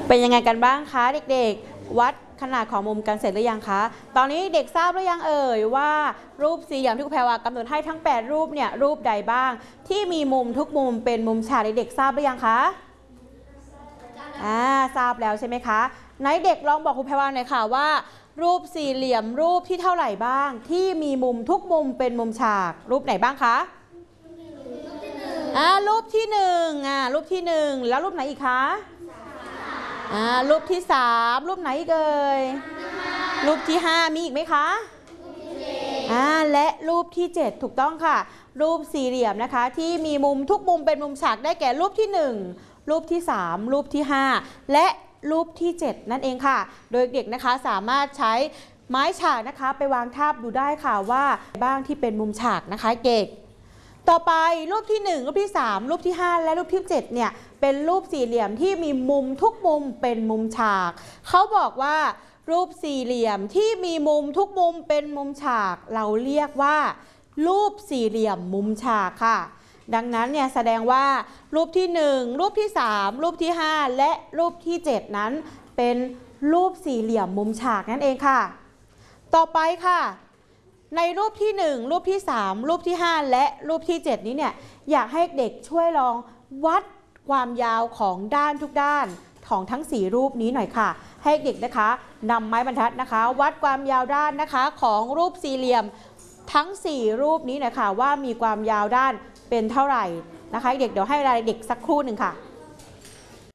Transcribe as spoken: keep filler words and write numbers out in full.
เป็นยังไงกันบ้างคะเด็กๆวัดขนาดของมุมกันเสร็จหรือยังคะตอนนี้เด็กทราบหรือยังเอ่ยว่ารูปสี่เหลี่ยมที่ครูแพรวากำหนดให้ทั้งแปดรูปเนี่ยรูปใดบ้างที่มีมุมทุกมุมเป็นมุมฉากเด็กๆทราบหรือยังคะอ่าทราบแล้วใช่ไหมคะไหนเด็กลองบอกครูแพรวาหน่อยค่ะว่ารูปสี่เหลี่ยมรูปที่เท่าไหร่บ้างที่มีมุมทุกมุมเป็นมุมฉากรูปไหนบ้างคะอ่ารูปที่หนึ่งอ่ารูปที่หนึ่งแล้วรูปไหนอีกคะอ่ารูปที่สามรูปไหนเอ่ยรูปที่ห้ามีอีกไหมคะอ่าและรูปที่เจ็ดถูกต้องค่ะรูปสี่เหลี่ยมนะคะที่มีมุมทุกมุมเป็นมุมฉากได้แก่รูปที่หนึ่งรูปที่สามรูปที่ห้าและรูปที่เจ็ดนั่นเองค่ะโดยเด็กนะคะสามารถใช้ไม้ฉากนะคะไปวางทาบดูได้ค่ะว่าบ้างที่เป็นมุมฉากนะคะเด็กต่อไปรูปที่หนึ่งรูปที่สามรูปที่ห้าและรูปที่เจ็ดเนี่ยเป็นรูปสี่เหลี่ยมที่มีมุมทุกมุมเป็นมุมฉากเขาบอกว่ารูปสี่เหลี่ยมที่มีมุมทุกมุมเป็นมุมฉากเราเรียกว่ารูปสี่เหลี่ยมมุมฉากค่ะดังนั้นเนี่ยแสดงว่ารูปที่หนึ่งรูปที่สามรูปที่ห้าและรูปที่เจ็ดนั้นเป็นรูปสี่เหลี่ยมมุมฉากนั่นเองค่ะต่อไปค่ะในรูปที่หนึ่งรูปที่สามรูปที่ห้าและรูปที่เจ็ดนี้เนี่ยอยากให้เด็กช่วยลองวัดความยาวของด้านทุกด้านของทั้งสี่รูปนี้หน่อยค่ะให้เด็กนะคะนำไม้บรรทัดนะคะวัดความยาวด้านนะคะของรูปสี่เหลี่ยมทั้งสี่รูปนี้หน่อยค่ะว่ามีความยาวด้านเป็นเท่าไหร่นะคะเด็กเดี๋ยวให้เวลาเด็กสักครู่หนึ่งค่ะ